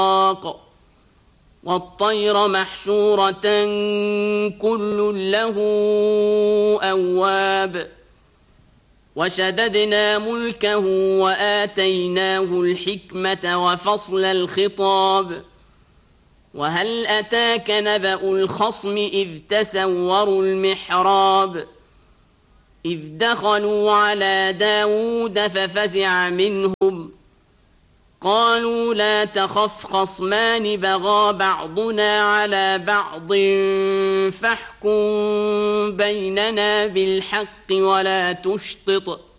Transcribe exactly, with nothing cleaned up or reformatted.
والطير محشورة كل له أواب وشددنا ملكه وآتيناه الحكمة وفصل الخطاب وهل أتاك نبأ الخصم إذ تسوروا المحراب إذ دخلوا على داود ففزع منهم قالوا لا تخف خصمان بغى بعضنا على بعض فاحكم بيننا بالحق ولا تشطط